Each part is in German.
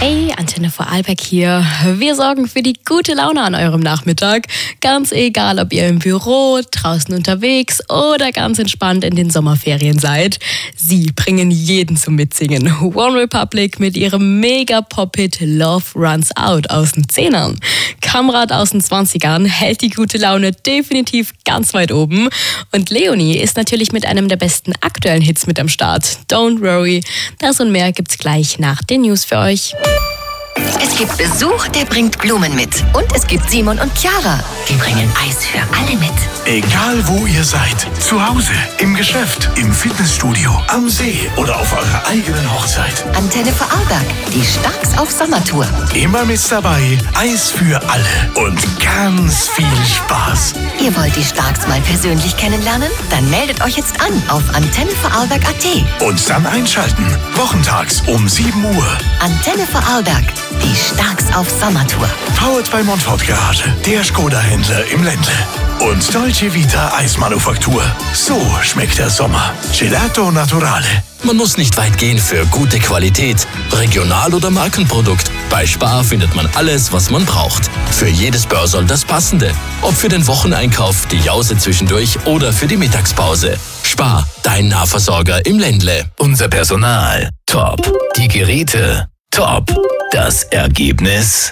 Hey, Antenne Vorarlberg hier. Wir sorgen für die gute Laune an eurem Nachmittag. Ganz egal, ob ihr im Büro, draußen unterwegs oder ganz entspannt in den Sommerferien seid. Sie bringen jeden zum Mitsingen. One Republic mit ihrem Mega-Pop-Hit Love Runs Out aus den 10ern. Kamrat aus den 20ern hält die gute Laune definitiv ganz weit oben. Und Leonie ist natürlich mit einem der besten aktuellen Hits mit am Start. Don't Worry. Das und mehr gibt's gleich nach den News für euch. Es gibt Besuch, der bringt Blumen mit. Und es gibt Simon und Chiara. Die bringen Eis für alle mit. Egal wo ihr seid, zu Hause, im Geschäft, im Fitnessstudio, am See oder auf eurer eigenen Hochzeit. Antenne Vorarlberg, die Starks auf Sommertour. Immer mit dabei, Eis für alle und ganz viel Spaß. Ihr wollt die Starks mal persönlich kennenlernen? Dann meldet euch jetzt an auf antennevorarlberg.at. Und dann einschalten, wochentags um 7 Uhr. Antenne Vorarlberg, die Starks auf Sommertour. Powered bei Montfort Garage, der Skoda-Händler im Ländle. Und Dolce Vita Eismanufaktur. So schmeckt der Sommer. Gelato Naturale. Man muss nicht weit gehen für gute Qualität, Regional- oder Markenprodukt. Bei Spar findet man alles, was man braucht. Für jedes Börsel das Passende. Ob für den Wocheneinkauf, die Jause zwischendurch oder für die Mittagspause. Spar, dein Nahversorger im Ländle. Unser Personal, top. Die Geräte, top. Das Ergebnis,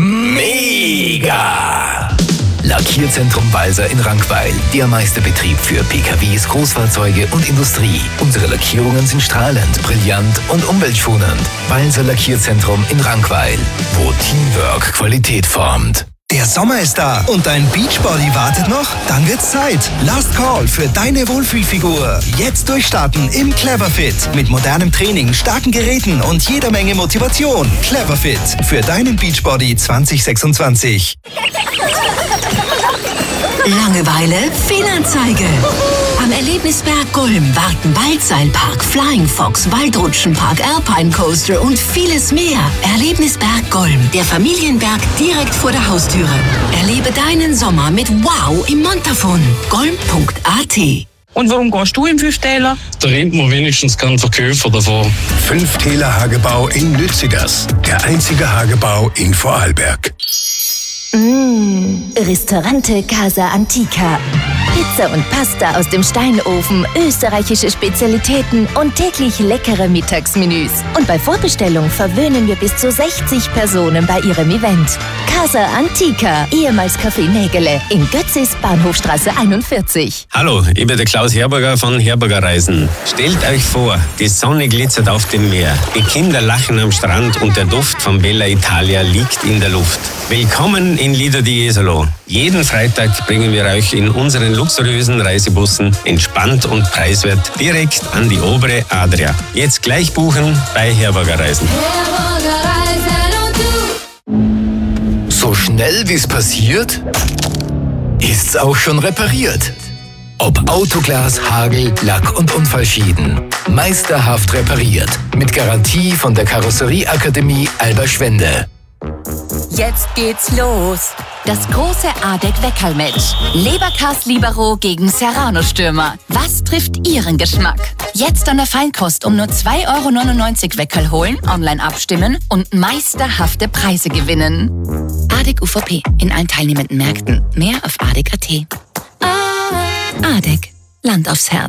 mega. Lackierzentrum Walser in Rankweil. Der Meisterbetrieb für PKWs, Großfahrzeuge und Industrie. Unsere Lackierungen sind strahlend, brillant und umweltschonend. Walser Lackierzentrum in Rankweil, wo Teamwork Qualität formt. Der Sommer ist da und dein Beachbody wartet noch? Dann wird's Zeit. Last Call für deine Wohlfühlfigur. Jetzt durchstarten im Cleverfit. Mit modernem Training, starken Geräten und jeder Menge Motivation. Cleverfit für deinen Beachbody 2026. Langeweile? Fehlanzeige. Am Erlebnisberg Golm warten Waldseilpark, Flying Fox, Waldrutschenpark, Alpine Coaster und vieles mehr. Erlebnisberg Golm, der Familienberg direkt vor der Haustüre. Erlebe deinen Sommer mit Wow im Montafon. Golm.at. Und warum gehst du im Fünftäler? Da rennt man wenigstens keinen Verkäufer davor. Fünftäler Hagebau in Lützigers. Der einzige Hagebau in Vorarlberg. Ristorante Casa Antica. Pizza und Pasta aus dem Steinofen, österreichische Spezialitäten und täglich leckere Mittagsmenüs. Und bei Vorbestellung verwöhnen wir bis zu 60 Personen bei ihrem Event. Casa Antica, ehemals Café Nägele, in Götzis, Bahnhofstraße 41. Hallo, ich bin der Klaus Herberger von Herberger Reisen. Stellt euch vor, die Sonne glitzert auf dem Meer, die Kinder lachen am Strand und der Duft von Bella Italia liegt in der Luft. Willkommen in Lido di Jesolo. Jeden Freitag bringen wir euch in unseren luxuriösen Reisebussen entspannt und preiswert direkt an die obere Adria. Jetzt gleich buchen bei Herberger Reisen. So schnell wie es passiert, ist's auch schon repariert. Ob Autoglas, Hagel, Lack- und Unfallschäden. Meisterhaft repariert. Mit Garantie von der Karosserieakademie Alberschwende. Jetzt geht's los. Das große ADEC-Weckerl-Match. Leberkas Libero gegen Serrano-Stürmer. Was trifft Ihren Geschmack? Jetzt an der Feinkost um nur 2,99 € Weckerl holen, online abstimmen und meisterhafte Preise gewinnen. ADEC UVP in allen teilnehmenden Märkten. Mehr auf ADEC.at. ADEC. Land aufs Herz.